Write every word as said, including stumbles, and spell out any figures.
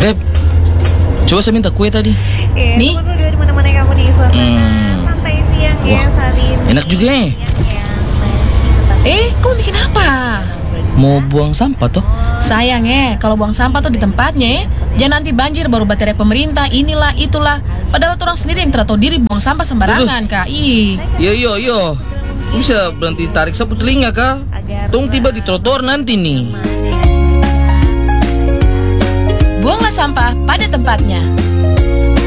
Beb, coba saya minta kue tadi. Eh, Nih. tunggu dulu di mana-mana kamu di suasana Hmm. santai siang ya Wah, Salin. enak juga ya. Eh, kamu bikin apa? Mau buang sampah toh? Sayang eh, kalau buang sampah tuh di tempatnya eh. Jangan nanti banjir baru baterai pemerintah, inilah, itulah. Padahal orang sendiri yang tidak tahu diri buang sampah sembarangan, Kak. Ih. Yo yo yo. Lu bisa berhenti tarik sapu telinga kah? Tong tiba di trotoar nanti nih. Buanglah sampah pada tempatnya.